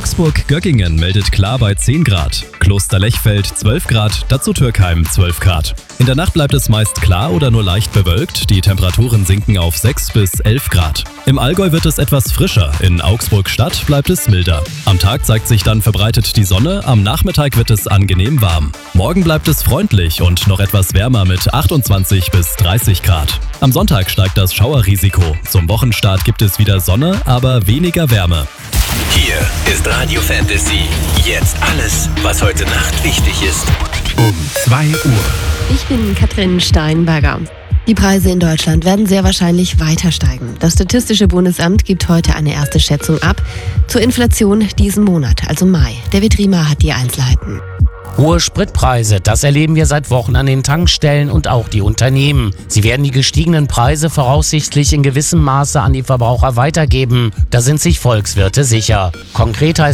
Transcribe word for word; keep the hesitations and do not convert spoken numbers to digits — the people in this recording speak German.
Augsburg-Göggingen meldet klar bei zehn Grad. Kloster-Lechfeld zwölf Grad, dazu Türkheim zwölf Grad. In der Nacht bleibt es meist klar oder nur leicht bewölkt. Die Temperaturen sinken auf sechs bis elf Grad. Im Allgäu wird es etwas frischer. In Augsburg-Stadt bleibt es milder. Am Tag zeigt sich dann verbreitet die Sonne. Am Nachmittag wird es angenehm warm. Morgen bleibt es freundlich und noch etwas wärmer mit achtundzwanzig bis dreißig Grad. Am Sonntag steigt das Schauerrisiko. Zum Wochenstart gibt es wieder Sonne, aber weniger Wärme. Hier ist Radio Fantasy. Jetzt alles, was heute Nacht wichtig ist. Um zwei Uhr. Ich bin Katrin Steinberger. Die Preise in Deutschland werden sehr wahrscheinlich weiter steigen. Das Statistische Bundesamt gibt heute eine erste Schätzung ab zur Inflation diesen Monat, also Mai. David Riemer hat die Einzelheiten. Hohe Spritpreise, das erleben wir seit Wochen an den Tankstellen und auch die Unternehmen. Sie werden die gestiegenen Preise voraussichtlich in gewissem Maße an die Verbraucher weitergeben. Da sind sich Volkswirte sicher. Konkret heißt